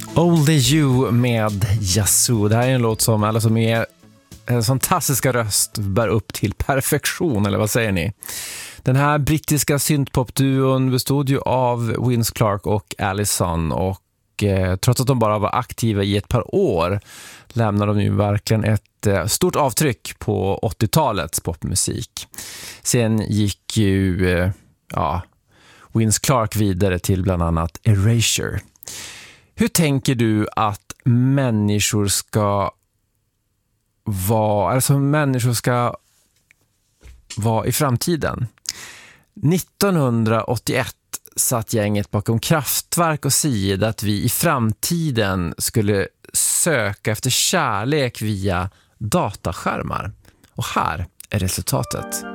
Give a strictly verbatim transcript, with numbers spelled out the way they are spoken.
Only You med Yazoo. Det här är en låt som alla som är en fantastiska röst bär upp till perfektion, eller vad säger ni? Den här brittiska syntpopduon bestod ju av Vince Clarke och Allison, och eh, trots att de bara var aktiva i ett par år lämnade de ju verkligen ett eh, stort avtryck på åttiotalets popmusik. Sen gick ju eh, ja, Vince Clarke vidare till bland annat Erasure. Hur tänker du att människor ska vara, alltså människor ska vara i framtiden? nittonhundraåttioett satt gänget bakom Kraftwerk och Sid att vi i framtiden skulle söka efter kärlek via dataskärmar. Och här är resultatet.